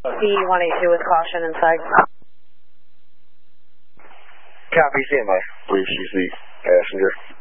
B182 with caution inside. Copy, stand by. 3CC, passenger.